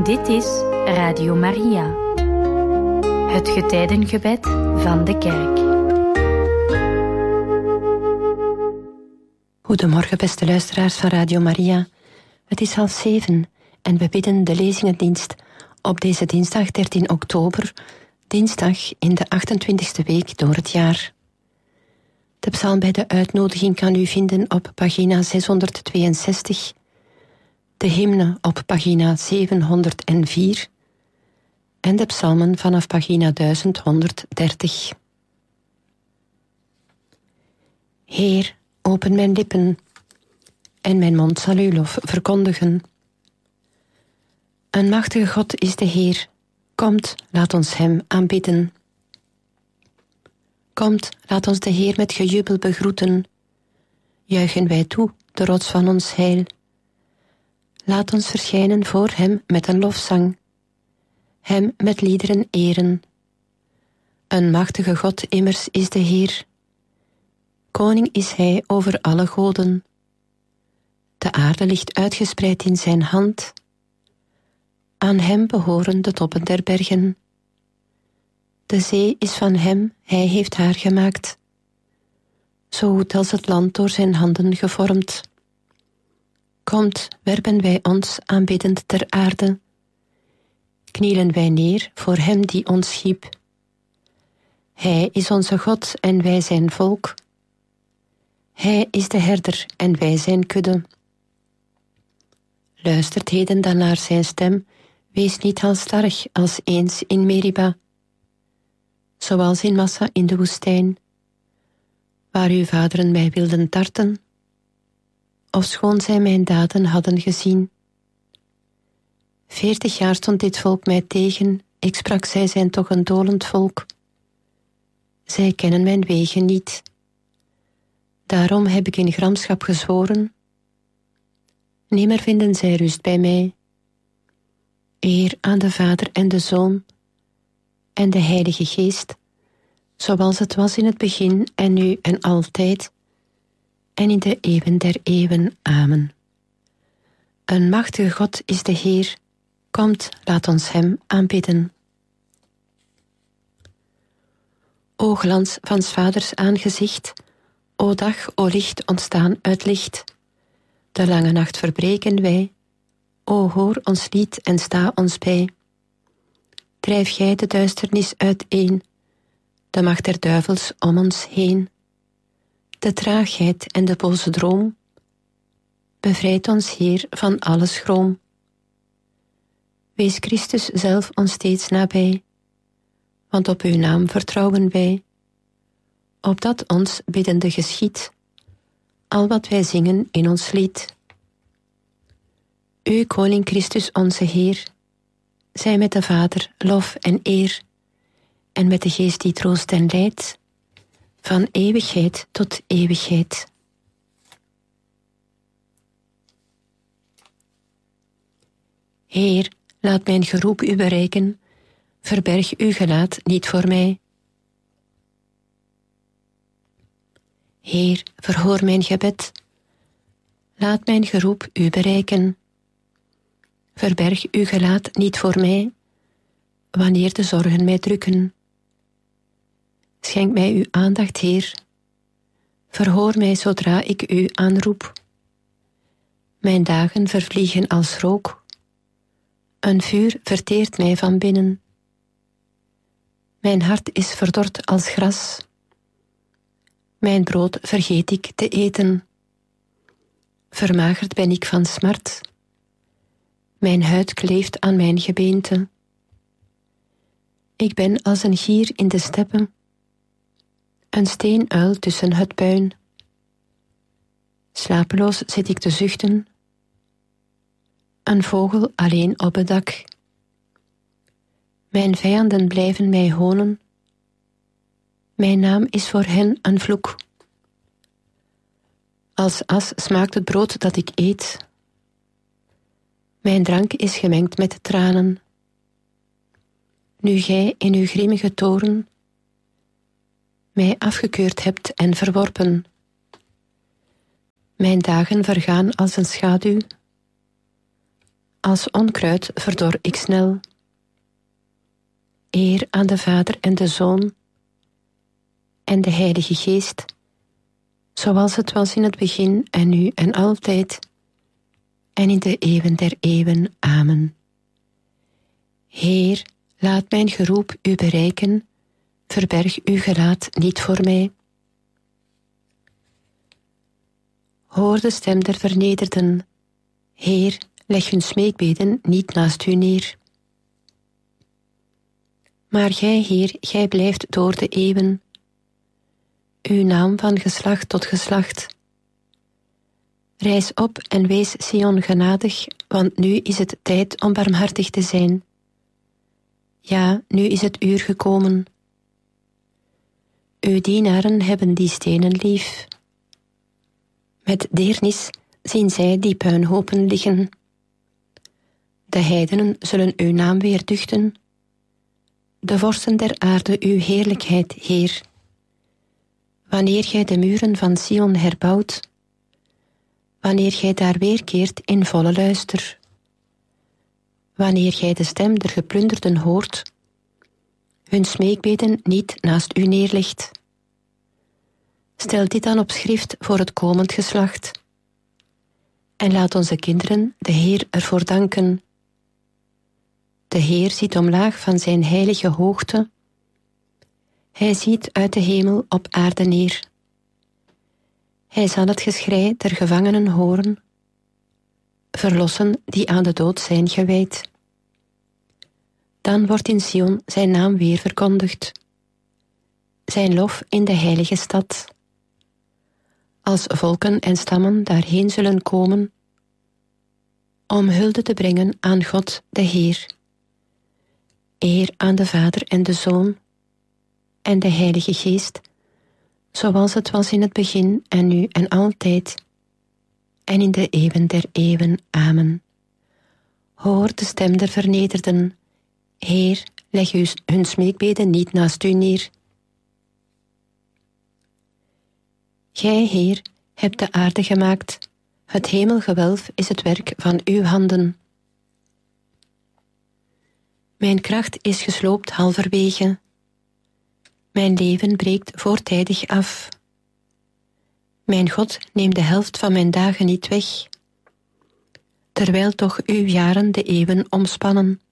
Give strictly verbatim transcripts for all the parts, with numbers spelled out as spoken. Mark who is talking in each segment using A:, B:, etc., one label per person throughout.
A: Dit is Radio Maria, het getijdengebed van de kerk.
B: Goedemorgen, beste luisteraars van Radio Maria. Het is half zeven en we bidden de lezingendienst op deze dinsdag dertien oktober, dinsdag in de achtentwintigste week door het jaar. De psalm bij de uitnodiging kan u vinden op pagina zeshonderdtweeënzestig, de hymne op pagina zevenhonderdvier en de psalmen vanaf pagina duizend honderddertig. Heer, open mijn lippen, en mijn mond zal uw lof verkondigen. Een machtige God is de Heer, komt, laat ons hem aanbidden. Komt, laat ons de Heer met gejubel begroeten. Juichen wij toe, de rots van ons heil. Laat ons verschijnen voor hem met een lofzang, hem met liederen eren. Een machtige God immers is de Heer. Koning is hij over alle goden. De aarde ligt uitgespreid in zijn hand. Aan hem behoren de toppen der bergen. De zee is van hem, hij heeft haar gemaakt. Zo goed als het land door zijn handen gevormd. Komt, werpen wij ons aanbiddend ter aarde. Knielen wij neer voor hem die ons schiep. Hij is onze God en wij zijn volk. Hij is de herder en wij zijn kudde. Luistert heden dan naar zijn stem, wees niet halstarrig als eens in Meriba. Zoals in Massa in de woestijn, waar uw vaderen mij wilden tarten, ofschoon zij mijn daden hadden gezien. Veertig jaar stond dit volk mij tegen, ik sprak, zij zijn toch een dolend volk. Zij kennen mijn wegen niet. Daarom heb ik in gramschap gezworen, nimmer vinden zij rust bij mij. Eer aan de Vader en de Zoon en de Heilige Geest, zoals het was in het begin en nu en altijd, en in de eeuwen der eeuwen. Amen. Een machtige God is de Heer, komt, laat ons hem aanbidden. O glans van 's vaders aangezicht, o dag, o licht ontstaan uit licht. De lange nacht verbreken wij, o hoor ons lied en sta ons bij. Drijf gij de duisternis uiteen, de macht der duivels om ons heen. De traagheid en de boze droom, bevrijd ons Heer van alle schroom. Wees Christus zelf ons steeds nabij, want op uw naam vertrouwen wij. Opdat ons biddende geschiedt, al wat wij zingen in ons lied. U, Koning Christus onze Heer, zij met de Vader lof en eer, en met de Geest die troost en leidt, van eeuwigheid tot eeuwigheid. Heer, laat mijn geroep u bereiken, verberg uw gelaat niet voor mij. Heer, verhoor mijn gebed, laat mijn geroep u bereiken. Verberg uw gelaat niet voor mij, wanneer de zorgen mij drukken. Schenk mij uw aandacht, Heer. Verhoor mij zodra ik u aanroep. Mijn dagen vervliegen als rook. Een vuur verteert mij van binnen. Mijn hart is verdord als gras. Mijn brood vergeet ik te eten. Vermagerd ben ik van smart. Mijn huid kleeft aan mijn gebeente. Ik ben als een gier in de steppen, een steenuil tussen het puin. Slapeloos zit ik te zuchten, een vogel alleen op het dak. Mijn vijanden blijven mij honen, mijn naam is voor hen een vloek. Als as smaakt het brood dat ik eet. Mijn drank is gemengd met tranen. Nu gij in uw grimmige toorn mij afgekeurd hebt en verworpen. Mijn dagen vergaan als een schaduw. Als onkruid verdor ik snel. Eer aan de Vader en de Zoon en de Heilige Geest, zoals het was in het begin en nu en altijd, en in de eeuwen der eeuwen. Amen. Heer, laat mijn geroep u bereiken, verberg uw gelaat niet voor mij. Hoor de stem der vernederden. Heer, leg hun smeekbeden niet naast u neer. Maar gij, Heer, gij blijft door de eeuwen, uw naam van geslacht tot geslacht. Rijs op en wees Sion genadig, want nu is het tijd om barmhartig te zijn. Ja, nu is het uur gekomen. Uw dienaren hebben die stenen lief. Met deernis zien zij die puinhopen liggen. De heidenen zullen uw naam weer duchten. De vorsten der aarde uw heerlijkheid, Heer. Wanneer gij de muren van Sion herbouwt, wanneer gij daar weerkeert in volle luister, wanneer gij de stem der geplunderden hoort, hun smeekbeden niet naast u neerlegt. Stel dit dan op schrift voor het komend geslacht, en laat onze kinderen de Heer ervoor danken. De Heer ziet omlaag van zijn heilige hoogte. Hij ziet uit de hemel op aarde neer. Hij zal het geschrei der gevangenen horen, verlossen die aan de dood zijn gewijd. Dan wordt in Sion zijn naam weer verkondigd, zijn lof in de heilige stad. Als volken en stammen daarheen zullen komen, om hulde te brengen aan God de Heer. Eer aan de Vader en de Zoon en de Heilige Geest, zoals het was in het begin en nu en altijd, en in de eeuwen der eeuwen. Amen. Hoor de stem der vernederden. Heer, leg u hun smeekbeden niet naast u neer. Gij, Heer, hebt de aarde gemaakt. Het hemelgewelf is het werk van uw handen. Mijn kracht is gesloopt halverwege. Mijn leven breekt voortijdig af. Mijn God, neem de helft van mijn dagen niet weg, terwijl toch uw jaren de eeuwen omspannen.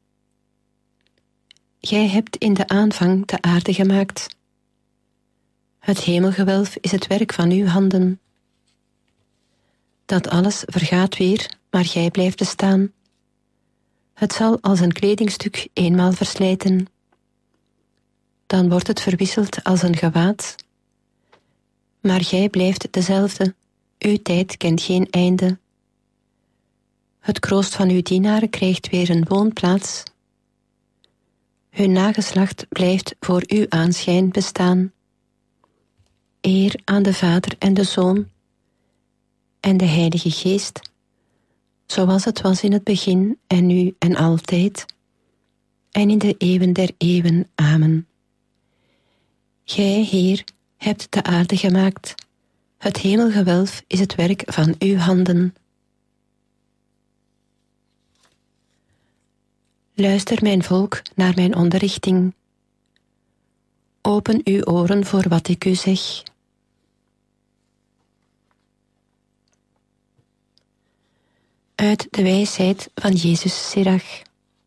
B: Gij hebt in de aanvang de aarde gemaakt. Het hemelgewelf is het werk van uw handen. Dat alles vergaat weer, maar gij blijft bestaan. Het zal als een kledingstuk eenmaal verslijten. Dan wordt het verwisseld als een gewaad. Maar gij blijft dezelfde, uw tijd kent geen einde. Het kroost van uw dienaren krijgt weer een woonplaats. Hun nageslacht blijft voor uw aanschijn bestaan. Eer aan de Vader en de Zoon en de Heilige Geest, zoals het was in het begin en nu en altijd, en in de eeuwen der eeuwen. Amen. Gij, Heer, hebt de aarde gemaakt. Het hemelgewelf is het werk van uw handen. Luister, mijn volk, naar mijn onderrichting. Open uw oren voor wat ik u zeg. Uit de wijsheid van Jezus Sirach.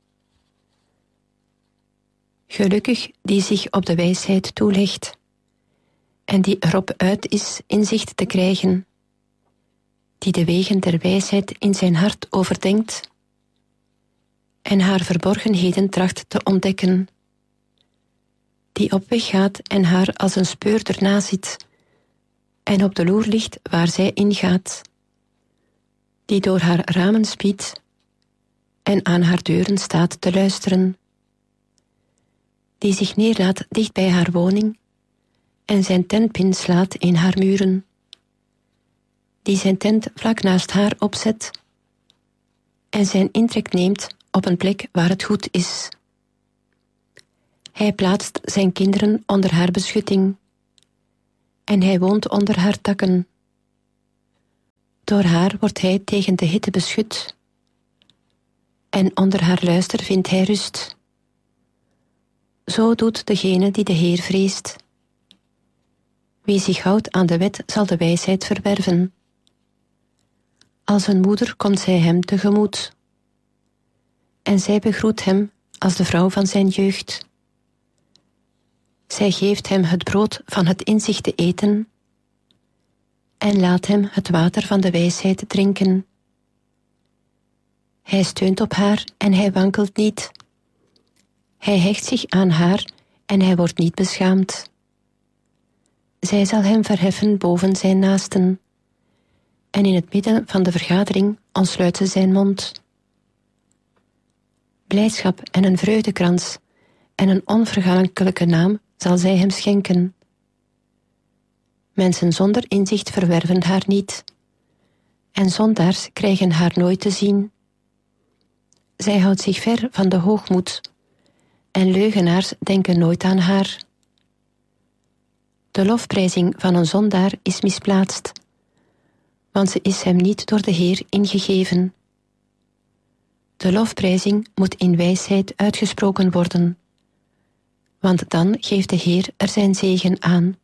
B: Gelukkig die zich op de wijsheid toelegt en die erop uit is inzicht te krijgen, die de wegen der wijsheid in zijn hart overdenkt en haar verborgenheden tracht te ontdekken, die op weg gaat en haar als een speurder naziet en op de loer ligt waar zij ingaat, die door haar ramen spiedt en aan haar deuren staat te luisteren, die zich neerlaat dicht bij haar woning en zijn tentpin slaat in haar muren, die zijn tent vlak naast haar opzet en zijn intrek neemt op een plek waar het goed is. Hij plaatst zijn kinderen onder haar beschutting en hij woont onder haar takken. Door haar wordt hij tegen de hitte beschut. en onder haar luister vindt hij rust. Zo doet degene die de Heer vreest. Wie zich houdt aan de wet zal de wijsheid verwerven. Als een moeder komt zij hem tegemoet. En zij begroet hem als de vrouw van zijn jeugd. Zij geeft hem het brood van het inzicht te eten en laat hem het water van de wijsheid drinken. Hij steunt op haar en hij wankelt niet. Hij hecht zich aan haar en hij wordt niet beschaamd. Zij zal hem verheffen boven zijn naasten. En in het midden van de vergadering ontsluit ze zijn mond. Blijdschap en een vreugdekrans en een onvergankelijke naam zal zij hem schenken. Mensen zonder inzicht verwerven haar niet. En zondaars krijgen haar nooit te zien. Zij houdt zich ver van de hoogmoed. En leugenaars denken nooit aan haar. De lofprijzing van een zondaar is misplaatst, want ze is hem niet door de Heer ingegeven. De lofprijzing moet in wijsheid uitgesproken worden, want dan geeft de Heer er zijn zegen aan.